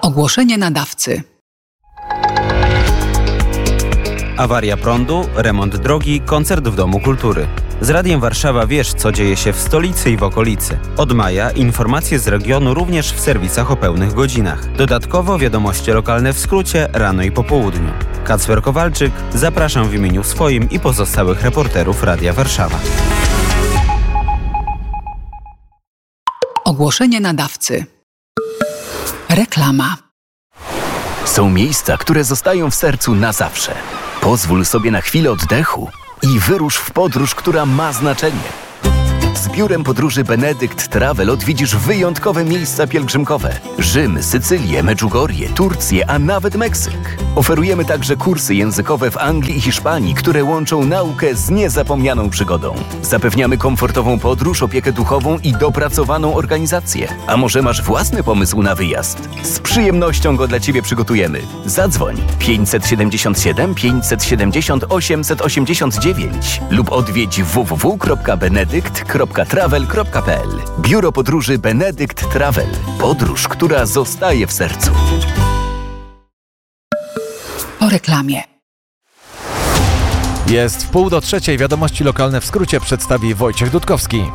Ogłoszenie nadawcy. Awaria prądu, remont drogi, koncert w Domu Kultury. Z Radiem Warszawa wiesz, co dzieje się w stolicy i w okolicy. Od maja informacje z regionu również w serwisach o pełnych godzinach. Dodatkowo wiadomości lokalne w skrócie rano i po południu. Kacper Kowalczyk, zapraszam w imieniu swoim i pozostałych reporterów Radia Warszawa. Ogłoszenie nadawcy. Reklama. Są miejsca, które zostają w sercu na zawsze. Pozwól sobie na chwilę oddechu i wyrusz w podróż, która ma znaczenie. Z biurem podróży Benedykt Travel odwiedzisz wyjątkowe miejsca pielgrzymkowe. Rzym, Sycylię, Medjugorje, Turcję, a nawet Meksyk. Oferujemy także kursy językowe w Anglii i Hiszpanii, które łączą naukę z niezapomnianą przygodą. Zapewniamy komfortową podróż, opiekę duchową i dopracowaną organizację. A może masz własny pomysł na wyjazd? Z przyjemnością go dla Ciebie przygotujemy. Zadzwoń 577 570 889 lub odwiedź www.benedykt.travel.pl. Biuro podróży Benedykt Travel. Podróż, która zostaje w sercu. Po reklamie. Jest 2:02. Wiadomości lokalne w skrócie przedstawi Wojciech Dudkowski.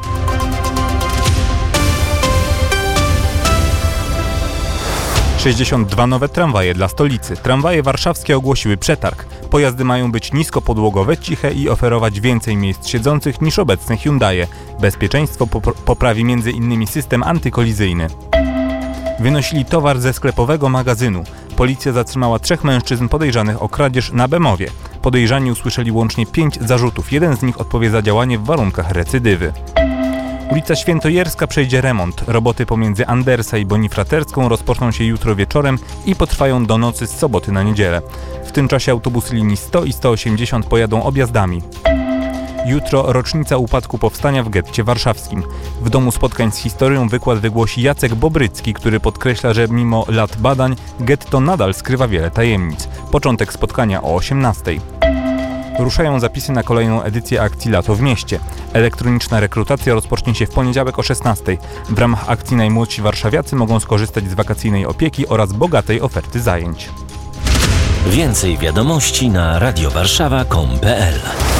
- 62 nowe tramwaje dla stolicy. Tramwaje warszawskie ogłosiły przetarg. Pojazdy mają być niskopodłogowe, ciche i oferować więcej miejsc siedzących niż obecne Hyundaie. Bezpieczeństwo poprawi m.in. system antykolizyjny. Wynosili towar ze sklepowego magazynu. Policja zatrzymała 3 mężczyzn podejrzanych o kradzież na Bemowie. Podejrzani usłyszeli łącznie 5 zarzutów. Jeden z nich odpowie za działanie w warunkach recydywy. Ulica Świętojerska przejdzie remont. Roboty pomiędzy Andersa i Bonifraterską rozpoczną się jutro wieczorem i potrwają do nocy z soboty na niedzielę. W tym czasie autobusy linii 100 i 180 pojadą objazdami. Jutro rocznica upadku powstania w getcie warszawskim. W Domu Spotkań z Historią wykład wygłosi Jacek Bobrycki, który podkreśla, że mimo lat badań getto nadal skrywa wiele tajemnic. Początek spotkania o 18:00. Ruszają zapisy na kolejną edycję akcji Lato w mieście. Elektroniczna rekrutacja rozpocznie się w poniedziałek o 16:00. W ramach akcji najmłodsi warszawiacy mogą skorzystać z wakacyjnej opieki oraz bogatej oferty zajęć. Więcej wiadomości na radiowarszawa.com.pl